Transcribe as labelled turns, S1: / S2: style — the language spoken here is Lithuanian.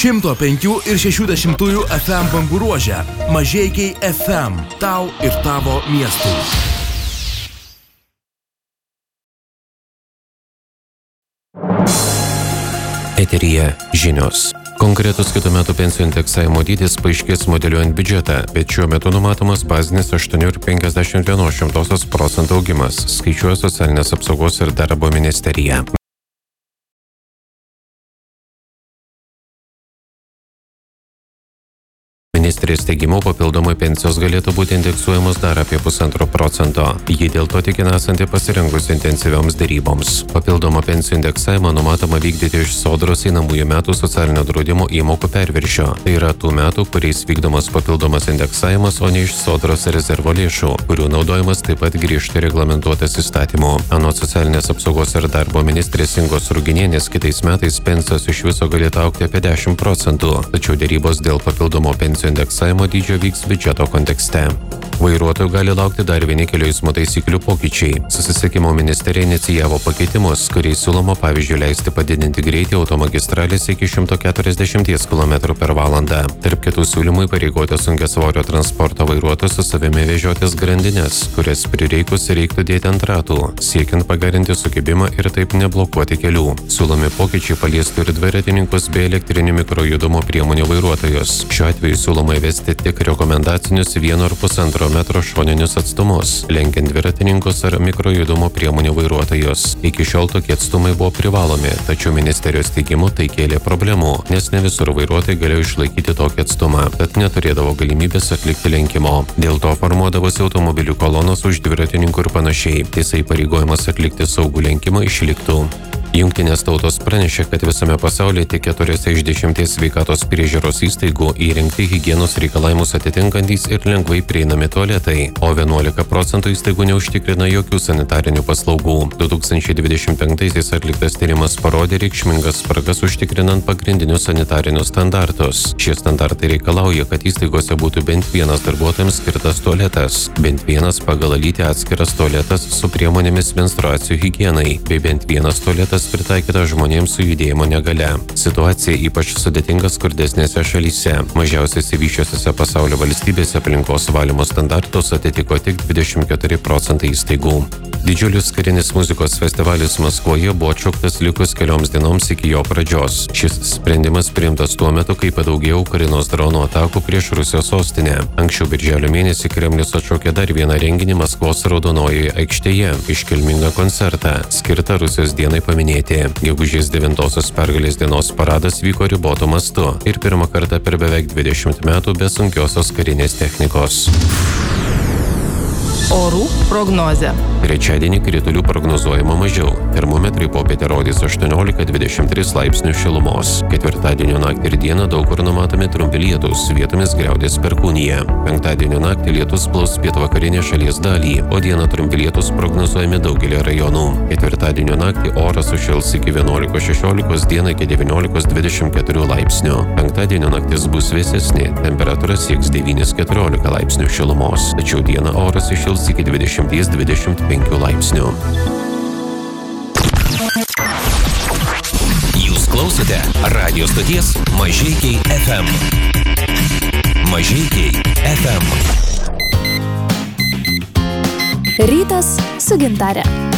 S1: 105 ir 60 FM bangų ruože. Mažeikiai FM. Tau ir tavo miestui.
S2: Eteryje žinios. Konkretus kitų metų pensijų indeksavimo dydis paaiškės modeliuojant biudžetą, bet šiuo metu numatomas bazinis 8,51% augimas, skaičiuoja Socialinės apsaugos ir darbo ministerija. Ministrės teigimu, papildomai pensijos galėtų būti indeksuojamos dar apie 1,5%. Ji dėl to tikina esanti pasirengusi intensyvioms deryboms. Papildomą pensijų indeksavimą numatoma vykdyti iš Sodros einamųjų metų socialinio draudimo įmokų perviršio. Tai yra tų metų, kuriais vykdomas papildomas indeksavimas, o ne iš Sodros rezervo lėšų, kurių naudojimas taip pat griežtai reglamentuotas įstatymu. Anot Socialinės apsaugos ir darbo ministrės Ingos Ruginienės, kitais metais pensijos iš viso galėtų augti apie 10%, tačiau derybos dėl papildomo pensijų indeksavimo dydžio vyks biudžeto kontekste. Vairuotojų gali laukti dar vieni kelių eismo taisyklių pokyčiai. Susisiekimo ministerija inicijavo pakeitimus, kuriais siūloma pavyzdžiui leisti padidinti greitį automagistralėse iki 140 km/h. Tarp kitų siūlymų įpareigoti sunkiasvorio transporto vairuotojus su savimi vežiotis grandines, kurias prireikus reiktų dėti ant ratų, siekiant pagerinti sukibimą ir taip neblokuoti kelių. Siūlomi pokyčiai paliestų ir dviratininkus bei elektrinių mikrojudumo priemonių vairuotojus. Šiuo atveju siūloma įvesti tik rekomendacinius 1,5 metro šoninius atstumus, lenkiant dviratininkus ar mikrojudumo priemonių vairuotojus. Iki šiol tokie atstumai buvo privalomi, tačiau ministerijos teigimu tai kėlė problemų, nes ne visur vairuotojai galėjo išlaikyti tokį atstumą, bet neturėdavo galimybės atlikti lenkimo. Dėl to formuodavosi automobilių kolonos už dviratininkų ir panašiai. Tiesa, įpareigojimas atlikti saugų lenkimą išliktų. Jungtinės tautos pranešė, kad visame pasaulyje tik 4 iš 10 sveikatos priežiūros įstaigų įrengti higienos reikalavimus atitinkantys ir lengvai prieinami tualetai, o 11% įstaigų neužtikrina jokių sanitarinių paslaugų. 2025-aisiais atliktas tyrimas parodė reikšmingas spragas užtikrinant pagrindinius sanitarinius standartus. Šie standartai reikalauja, kad įstaigose būtų bent vienas darbuotojams skirtas tualetas, bent vienas pagal lytį atskiras tualetas su priemonėmis menstruacijų higienai, bei bent vienas tualetas pritaikyta žmonėms su judėjimo negale. Situacija ypač sudėtinga skurdesnėse šalyse. Mažiausiai išsivysčiusiose pasaulio valstybėse aplinkos valymo standartus atitiko tik 24% įstaigų. Didžiulis karinis muzikos festivalis Maskvoje buvo atšauktas likus kelioms dienoms iki jo pradžios. Šis sprendimas priimtas tuo metu, kai padaugėjo Ukrainos dronų atakų prieš Rusijos sostinę. Anksčiau birželio mėnesį Kremlius atšaukė dar vieną renginį Maskvos Raudonojoje aikštėje - iškilmingą koncertą, skirtą Rusijos dienai paminėti. Gegužės 9-osios pergalės dienos paradas vyko ribotu mastu ir pirmą kartą per beveik 20 metų be sunkiosios karinės technikos.
S3: Orų prognozė.
S2: Trečiadienį kritulių prognozuojama mažiau. Termometrai popietę rodys 18-23 laipsnių šilumos. Ketvirtadienio naktį ir dieną daug kur numatomi trumpi lietūs, vietomis griaudės perkūnija. Penktadienio naktį lietus plaus pietvakarinę šalies dalį, o dieną trumpi lietūs prognozuojami daugelį rajonų. Ketvirtadienio naktį oras sušils iki 11-16, dieną iki 19-24 laipsnių. Penktadienio naktis bus vėsesnė, temperatūra sieks 9-14 laipsnių šilumos, tačiau dieną oras iššils iki 20-25 laipsnių.
S4: Jūs klausote radio stoties Mažeikiai FM. Mažeikiai FM.
S5: Rytas su Gintare.